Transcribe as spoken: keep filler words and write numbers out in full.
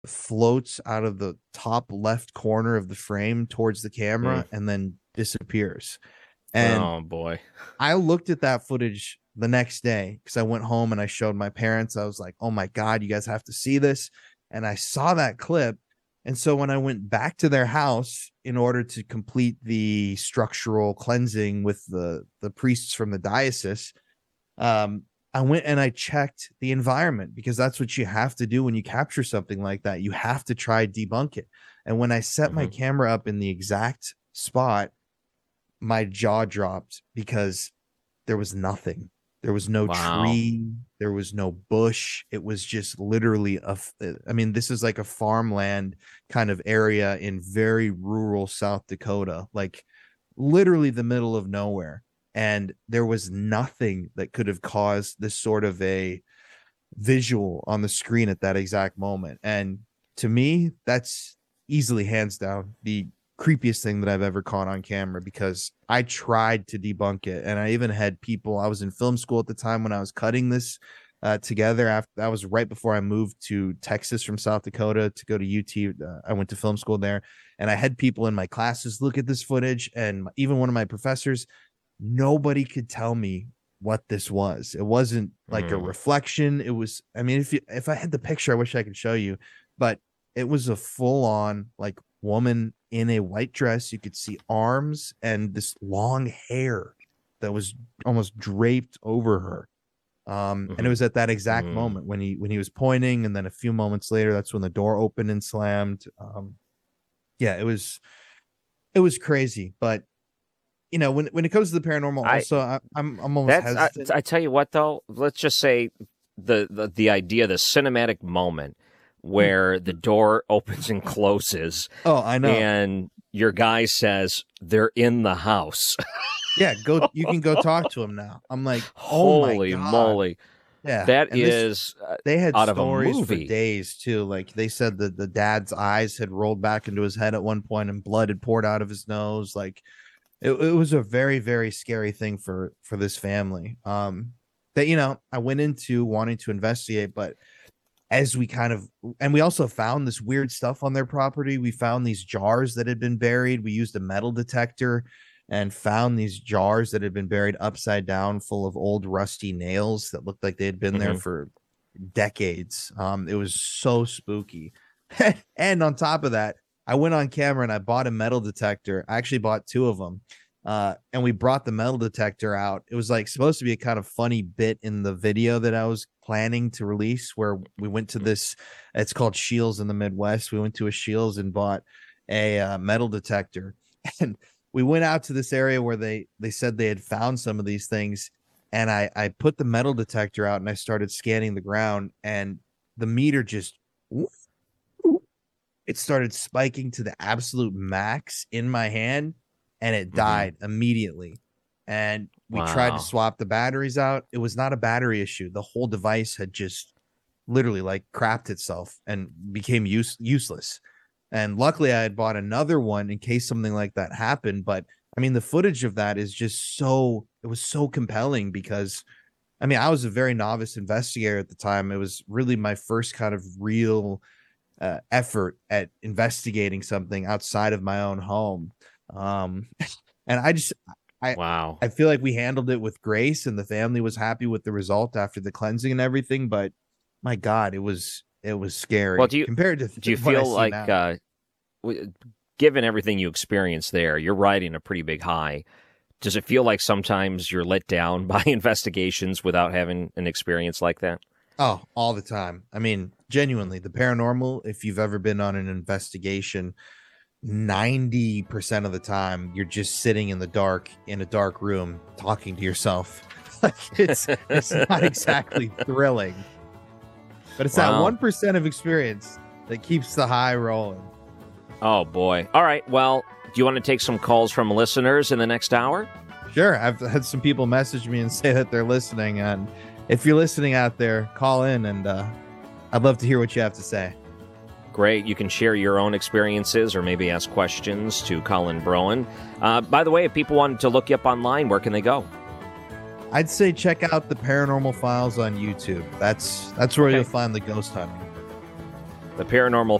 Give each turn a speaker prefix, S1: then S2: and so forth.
S1: floats out of the top left corner of the frame towards the
S2: Mm.
S1: camera and then disappears. And
S2: Oh boy.
S1: I looked at that footage the next day because I went home and I showed my parents. I was like, oh my God, you guys have to see this. And I saw that clip. And so when I went back to their house in order to complete the structural cleansing with the, the priests from the diocese, um, I went and I checked the environment because that's what you have to do when you capture something like that. You have to try debunk it. And when I set
S2: Mm-hmm.
S1: my camera up in the exact spot, my jaw dropped because there was nothing. There was no
S2: Wow.
S1: tree. There was no bush. It was just literally a. I mean, this is like a farmland kind of area in very rural South Dakota, like literally the middle of nowhere. And there was nothing that could have caused this sort of a visual on the screen at that exact moment. And to me, that's easily hands down the creepiest thing that I've ever caught on camera because I tried to debunk it. And I even had people, I was in film school at the time when I was cutting this uh, together. After that was right before I moved to Texas from South Dakota to go to U T. Uh, I went to film school there, and I had people in my classes look at this footage, and even one of my professors, nobody could tell me what this was. It wasn't like mm. a reflection. It was, I mean, if you, if I had the picture, I wish I could show you, but it was a full on like woman in a white dress. You could see arms and this long hair that was almost draped over her. Um, mm-hmm. And it was at that exact mm. moment when he, when he was pointing. And then a few moments later, that's when the door opened and slammed. Um, yeah, it was, it was crazy, but you know, when when it comes to the paranormal,
S2: I,
S1: also I, I'm I'm almost hesitant.
S2: I, I tell you what, though, let's just say the the, the idea, the cinematic moment where the door opens and closes.
S1: Oh, I know.
S2: And your guy says they're in the house.
S1: Yeah, go. You can go talk to him now. I'm like, oh
S2: holy
S1: my God.
S2: moly!
S1: Yeah,
S2: that
S1: and
S2: is
S1: this, they had
S2: out
S1: stories
S2: of a
S1: for
S2: movie.
S1: days too. Like they said that the dad's eyes had rolled back into his head at one point, and blood had poured out of his nose. Like. It, it was a very, very scary thing for, for this family um, that, you know, I went into wanting to investigate, but as we kind of, and we also found this weird stuff on their property. We found these jars that had been buried. We used a metal detector and found these jars that had been buried upside down full of old rusty nails that looked like they had been mm-hmm. there for decades. Um, it was so spooky. And on top of that, I went on camera and I bought a metal detector. I actually bought two of them. Uh, and we brought the metal detector out. It was like supposed to be a kind of funny bit in the video that I was planning to release where we went to this, it's called Shields in the Midwest. We went to a Shields and bought a uh, metal detector. And we went out to this area where they, they said they had found some of these things. And I, I put the metal detector out and I started scanning the ground, and the meter just, it started spiking to the absolute max in my hand, and it died mm-hmm. immediately. And we wow. tried to swap the batteries out. It was not a battery issue. The whole device had just literally like crapped itself and became use, useless. And luckily I had bought another one in case something like that happened. But I mean, the footage of that is just so, it was so compelling because I mean, I was a very novice investigator at the time. It was really my first kind of real Uh, effort at investigating something outside of my own home. Um, and I just, I,
S2: wow.
S1: I feel like we handled it with grace and the family was happy with the result after the cleansing and everything. But my God, it was, it was scary.
S2: Well, do you,
S1: compared to,
S2: do you feel like, uh, given everything you experienced there, you're riding a pretty big high. Does it feel like sometimes you're let down by investigations without having an experience like that?
S1: Oh, all the time. I mean, genuinely, the paranormal, if you've ever been on an investigation, ninety percent of the time, you're just sitting in the dark, in a dark room, talking to yourself. Like it's, it's not exactly thrilling. But it's wow. that one percent of experience that keeps the high rolling.
S2: Oh, boy. All right. Well, do you want to take some calls from listeners in the next hour?
S1: Sure. I've had some people message me and say that they're listening, and if you're listening out there, call in, and uh, I'd love to hear what you have to say.
S2: Great. You can share your own experiences or maybe ask questions to Colin Broen. Uh, by the way, if people wanted to look you up online, where can they go?
S1: I'd say check out the Paranormal Files on YouTube. That's that's where okay. you'll find the ghost hunting.
S2: the Paranormal